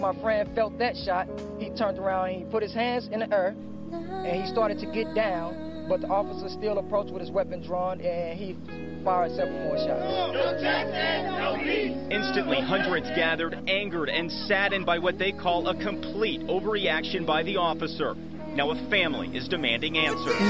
My friend felt that shot. He turned around, he put his hands in the air, and he started to get down, but the officer still approached with his weapon drawn, and he fired several more shots. No Jackson, no peace. Instantly, hundreds gathered, angered and saddened by what they call a complete overreaction by the officer. Now a family is demanding answers.